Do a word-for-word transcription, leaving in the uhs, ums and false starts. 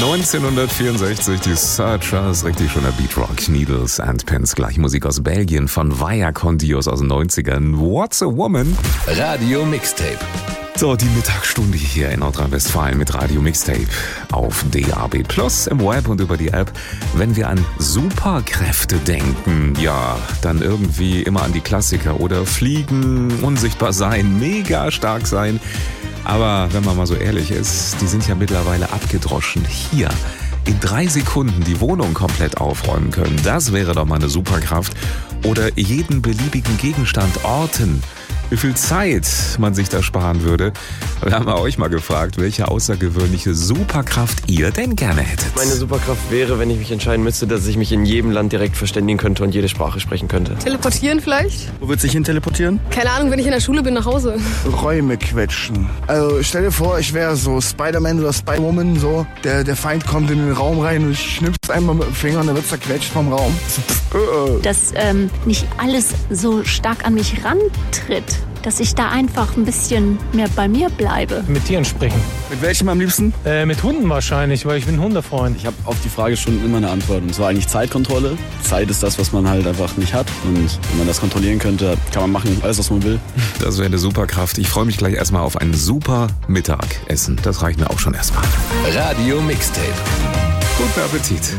neunzehnhundertvierundsechzig, die Searchers, richtig schöner Beatrock, Needles and Pins, gleich Musik aus Belgien von Vaya con Dios aus den neunzigern. What's a Woman? Radio Mixtape. So, die Mittagsstunde hier in Nordrhein-Westfalen mit Radio Mixtape auf D A B Plus, im Web und über die App. Wenn wir an Superkräfte denken, ja, dann irgendwie immer an die Klassiker oder fliegen, unsichtbar sein, mega stark sein. Aber wenn man mal so ehrlich ist, die sind ja mittlerweile abgedroschen. Hier in drei Sekunden die Wohnung komplett aufräumen können, das wäre doch mal eine Superkraft. Oder jeden beliebigen Gegenstand orten. Wie viel Zeit man sich da sparen würde. Wir haben euch mal gefragt, welche außergewöhnliche Superkraft ihr denn gerne hättet. Meine Superkraft wäre, wenn ich mich entscheiden müsste, dass ich mich in jedem Land direkt verständigen könnte und jede Sprache sprechen könnte. Teleportieren vielleicht? Wo willst du dich hin teleportieren? Keine Ahnung, wenn ich in der Schule bin, nach Hause. Räume quetschen. Also stell dir vor, ich wäre so Spider-Man oder Spider-Woman, so. Der, der Feind kommt in den Raum rein und ich schnipp's einmal mit dem Finger und dann wird zerquetscht vom Raum. Dass ähm, nicht alles so stark an mich rantritt. Dass ich da einfach ein bisschen mehr bei mir bleibe. Mit Tieren sprechen. Mit welchem am liebsten? Äh, mit Hunden wahrscheinlich, weil ich bin Hundefreund. Ich habe auf die Frage schon immer eine Antwort. Und zwar eigentlich Zeitkontrolle. Zeit ist das, was man halt einfach nicht hat. Und wenn man das kontrollieren könnte, kann man machen, alles, was man will. Das wäre eine Superkraft. Ich freue mich gleich erstmal auf ein super Mittagessen. Das reicht mir auch schon erstmal. Radio Mixtape. Guten Appetit.